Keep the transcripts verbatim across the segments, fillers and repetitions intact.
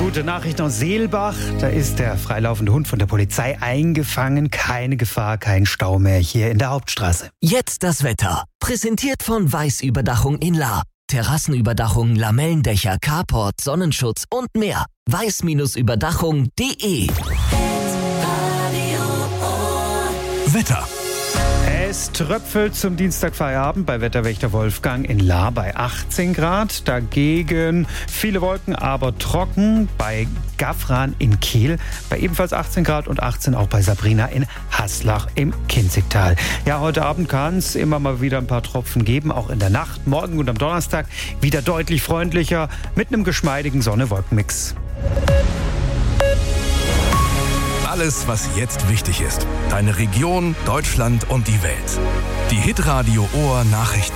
Gute Nachricht aus Seelbach. Da ist der freilaufende Hund von der Polizei eingefangen. Keine Gefahr, kein Stau mehr hier in der Hauptstraße. Jetzt das Wetter. Präsentiert von Weiß-Überdachung in Lahr. Terrassenüberdachung, Lamellendächer, Carport, Sonnenschutz und mehr. weiß Überdachung punkt de. Wetter. Es tröpfelt zum Dienstagfeierabend bei Wetterwächter Wolfgang in Lahr bei achtzehn Grad. Dagegen viele Wolken, aber trocken bei Gaffran in Kiel bei ebenfalls achtzehn Grad und achtzehn auch bei Sabrina in Haslach im Kinzigtal. Ja, heute Abend kann es immer mal wieder ein paar Tropfen geben, auch in der Nacht. Morgen und am Donnerstag wieder deutlich freundlicher mit einem geschmeidigen Sonne-Wolken-Mix. Alles, was jetzt wichtig ist. Deine Region, Deutschland und die Welt. Die Hitradio Ohr Nachrichten.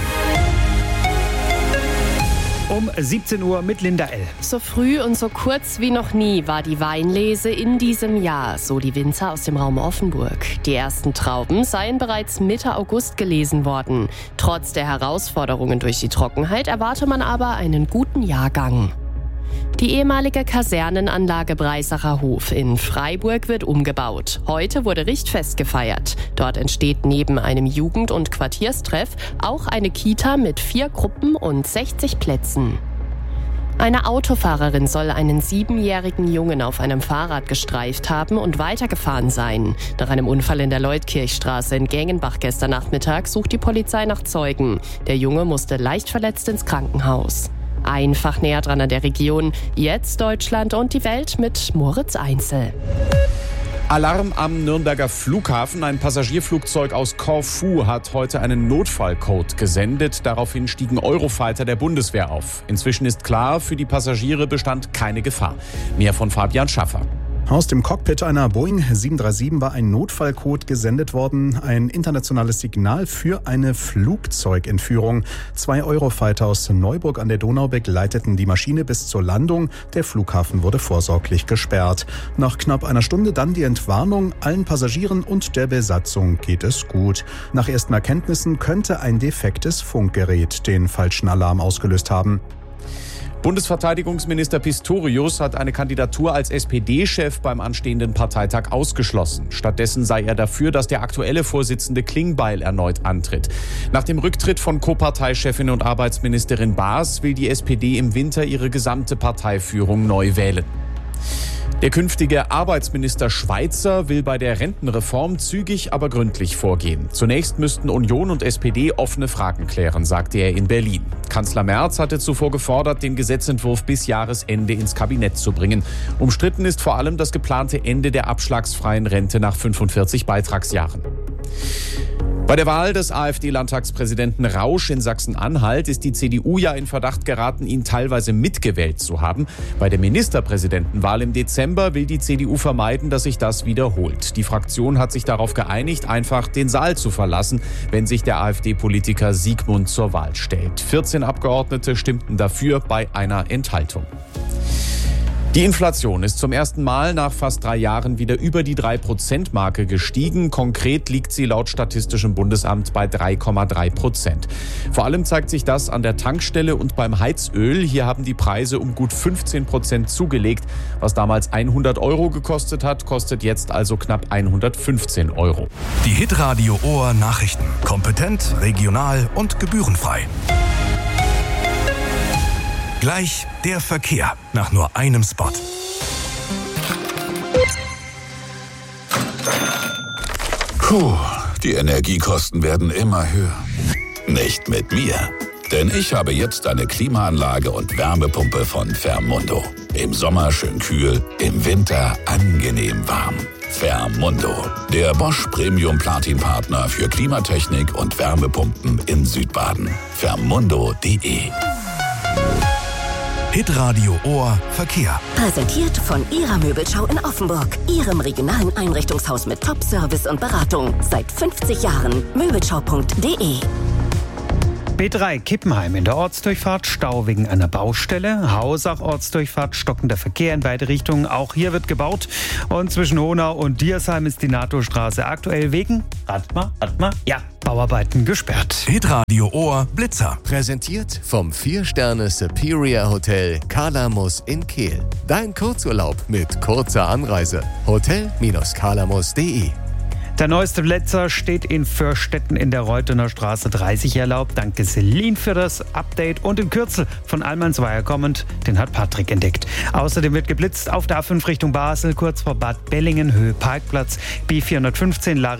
Um siebzehn Uhr mit Linda L. So früh und so kurz wie noch nie war die Weinlese in diesem Jahr, so die Winzer aus dem Raum Offenburg. Die ersten Trauben seien bereits Mitte August gelesen worden. Trotz der Herausforderungen durch die Trockenheit erwarte man aber einen guten Jahrgang. Die ehemalige Kasernenanlage Breisacher Hof in Freiburg wird umgebaut. Heute wurde Richtfest gefeiert. Dort entsteht neben einem Jugend- und Quartierstreff auch eine Kita mit vier Gruppen und sechzig Plätzen. Eine Autofahrerin soll einen siebenjährigen Jungen auf einem Fahrrad gestreift haben und weitergefahren sein. Nach einem Unfall in der Leutkirchstraße in Gengenbach gestern Nachmittag sucht die Polizei nach Zeugen. Der Junge musste leicht verletzt ins Krankenhaus. Einfach näher dran an der Region. Jetzt Deutschland und die Welt mit Moritz Einzel. Alarm am Nürnberger Flughafen. Ein Passagierflugzeug aus Korfu hat heute einen Notfallcode gesendet. Daraufhin stiegen Eurofighter der Bundeswehr auf. Inzwischen ist klar, für die Passagiere bestand keine Gefahr. Mehr von Fabian Schaffer. Aus dem Cockpit einer Boeing sieben drei sieben war ein Notfallcode gesendet worden. Ein internationales Signal für eine Flugzeugentführung. Zwei Eurofighter aus Neuburg an der Donau begleiteten die Maschine bis zur Landung. Der Flughafen wurde vorsorglich gesperrt. Nach knapp einer Stunde dann die Entwarnung. Allen Passagieren und der Besatzung geht es gut. Nach ersten Erkenntnissen könnte ein defektes Funkgerät den falschen Alarm ausgelöst haben. Bundesverteidigungsminister Pistorius hat eine Kandidatur als S P D-Chef beim anstehenden Parteitag ausgeschlossen. Stattdessen sei er dafür, dass der aktuelle Vorsitzende Klingbeil erneut antritt. Nach dem Rücktritt von Co-Parteichefin und Arbeitsministerin Baas will die S P D im Winter ihre gesamte Parteiführung neu wählen. Der künftige Arbeitsminister Schweizer will bei der Rentenreform zügig, aber gründlich vorgehen. Zunächst müssten Union und S P D offene Fragen klären, sagte er in Berlin. Kanzler Merz hatte zuvor gefordert, den Gesetzentwurf bis Jahresende ins Kabinett zu bringen. Umstritten ist vor allem das geplante Ende der abschlagsfreien Rente nach fünfundvierzig Beitragsjahren. Bei der Wahl des AfD-Landtagspräsidenten Rausch in Sachsen-Anhalt ist die C D U ja in Verdacht geraten, ihn teilweise mitgewählt zu haben. Bei der Ministerpräsidentenwahl im Dezember will die C D U vermeiden, dass sich das wiederholt. Die Fraktion hat sich darauf geeinigt, einfach den Saal zu verlassen, wenn sich der AfD-Politiker Siegmund zur Wahl stellt. vierzehn Abgeordnete stimmten dafür bei einer Enthaltung. Die Inflation ist zum ersten Mal nach fast drei Jahren wieder über die drei Prozent Marke gestiegen. Konkret liegt sie laut Statistischem Bundesamt bei drei Komma drei Prozent. Vor allem zeigt sich das an der Tankstelle und beim Heizöl. Hier haben die Preise um gut fünfzehn Prozent zugelegt. Was damals hundert Euro gekostet hat, kostet jetzt also knapp hundertfünfzehn Euro. Die Hitradio Ohr Nachrichten. Kompetent, regional und gebührenfrei. Gleich der Verkehr nach nur einem Spot. Puh, die Energiekosten werden immer höher. Nicht mit mir. Denn ich habe jetzt eine Klimaanlage und Wärmepumpe von Fermundo. Im Sommer schön kühl, im Winter angenehm warm. Fermundo, der Bosch Premium Platin Partner für Klimatechnik und Wärmepumpen in Südbaden. Fermundo punkt de. Hitradio Ohr Verkehr. Präsentiert von Ihrer Möbelschau in Offenburg. Ihrem regionalen Einrichtungshaus mit Top-Service und Beratung. Seit fünfzig Jahren. Möbelschau punkt de. B drei Kippenheim in der Ortsdurchfahrt, Stau wegen einer Baustelle. Hausach Ortsdurchfahrt, stockender Verkehr in beide Richtungen. Auch hier wird gebaut. Und zwischen Honau und Diersheim ist die NATO-Straße aktuell wegen, rat mal, rat mal, ja, Bauarbeiten gesperrt. Hitradio Ohr Blitzer. Präsentiert vom vier Sterne Superior Hotel Kalamus in Kehl. Dein Kurzurlaub mit kurzer Anreise. hotel Bindestrich kalamus punkt de. Der neueste Blitzer steht in Förstetten in der Reuthener Straße dreißig erlaubt. Danke Celine für das Update und den Kürzel von Allmannsweier kommend, den hat Patrick entdeckt. Außerdem wird geblitzt auf der A fünf Richtung Basel, kurz vor Bad Bellingen, Höhe Parkplatz, B vierhundertfünfzehn